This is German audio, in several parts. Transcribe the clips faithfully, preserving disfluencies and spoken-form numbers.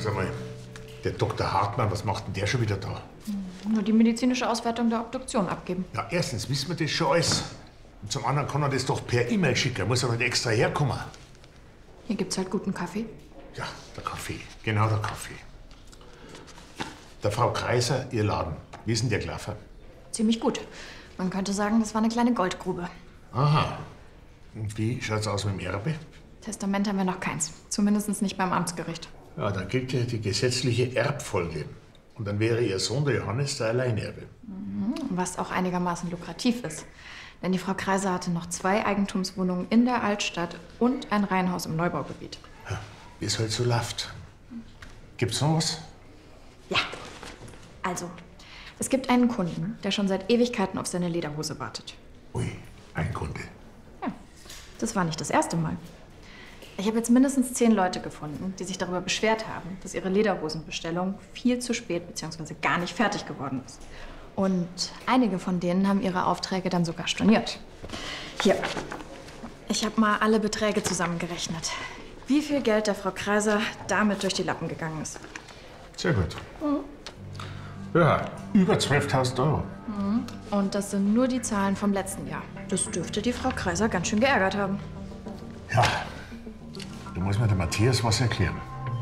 Sie mal, der Doktor Hartmann, was macht denn der schon wieder da? Nur die medizinische Auswertung der Obduktion abgeben. Ja, erstens wissen wir das schon alles. Und zum anderen kann er das doch per E-Mail schicken. Muss er nicht extra herkommen. Hier gibt's halt guten Kaffee. Ja, der Kaffee. Genau der Kaffee. Der Frau Kreiser, ihr Laden. Wie ist denn der gelaufen? Ziemlich gut. Man könnte sagen, das war eine kleine Goldgrube. Aha. Und wie schaut's aus mit dem Erbe? Testament haben wir noch keins. Zumindest nicht beim Amtsgericht. Ja, dann gilt ja die gesetzliche Erbfolge. Und dann wäre ihr Sohn, der Johannes, der Alleinerbe. Mhm. Was auch einigermaßen lukrativ ist. Denn die Frau Kreiser hatte noch zwei Eigentumswohnungen in der Altstadt und ein Reihenhaus im Neubaugebiet. Ja, wie es halt so läuft. Gibt's noch was? Ja. Also, es gibt einen Kunden, der schon seit Ewigkeiten auf seine Lederhose wartet. Ui, ein Kunde. Ja, das war nicht das erste Mal. Ich habe jetzt mindestens zehn Leute gefunden, die sich darüber beschwert haben, dass ihre Lederhosenbestellung viel zu spät bzw. gar nicht fertig geworden ist. Und einige von denen haben ihre Aufträge dann sogar storniert. Hier, ich habe mal alle Beträge zusammengerechnet. Wie viel Geld der Frau Kreiser damit durch die Lappen gegangen ist. Sehr gut. Mhm. Ja, über zwölftausend Euro. Mhm. Und das sind nur die Zahlen vom letzten Jahr. Das dürfte die Frau Kreiser ganz schön geärgert haben. Ja, da muss mir der Matthias was erklären.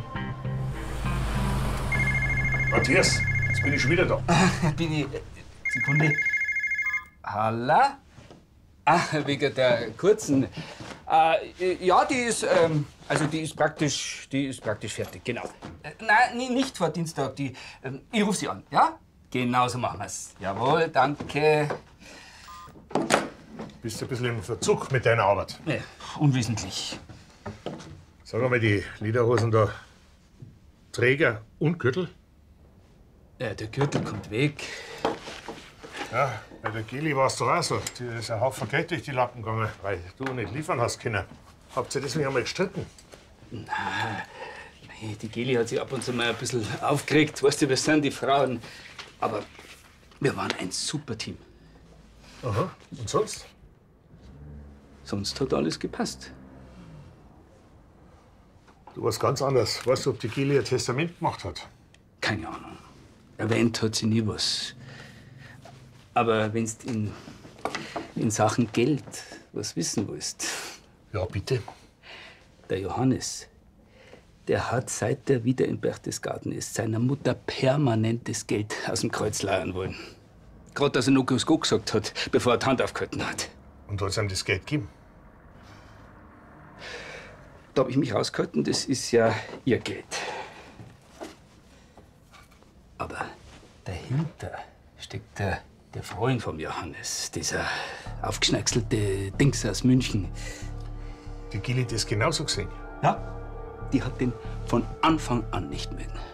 Matthias, jetzt bin ich schon wieder da. Ah, bin ich. Sekunde. Halla? Ah, wegen der kurzen. Äh, ja, die ist, ähm, also die ist praktisch, die ist praktisch fertig, genau. Äh, nein, nie- nicht vor Dienstag, die, ähm, ich ruf sie an, ja? Genau so machen wir's. Jawohl, danke. Bist du ein bisschen im Verzug mit deiner Arbeit? Nee, unwesentlich. Sag mal, die Lederhosen da, Träger und Gürtel? Äh, der Gürtel kommt weg. Ja, bei der Geli war es doch auch so. Die ist ein Haufen Geld durch die Lappen gegangen, weil du nicht liefern hast können. Habt ihr deswegen einmal gestritten? Hey, die Geli hat sich ab und zu mal ein bisschen aufgeregt. Weißt du, wir sind die Frauen. Aber wir waren ein super Team. Aha, und sonst? Sonst hat alles gepasst. Du warst ganz anders. Weißt du, ob die Geli ein Testament gemacht hat? Keine Ahnung. Erwähnt hat sie nie was. Aber wenn du in, in Sachen Geld was wissen willst. Ja, bitte. Der Johannes, der hat, seit er wieder in Berchtesgaden ist, seiner Mutter permanentes Geld aus dem Kreuz leiern wollen. Gerade, dass er noch Go gesagt hat, bevor er die Hand aufgehalten hat. Und hat ihm das Geld gegeben? Da habe ich mich rausgehalten, das ist ja ihr Geld. Aber dahinter steckt der, der Freund von Johannes, dieser aufgeschnackselte Dings aus München. Die Gili hat das genauso gesehen? Ja, die hat den von Anfang an nicht mögen.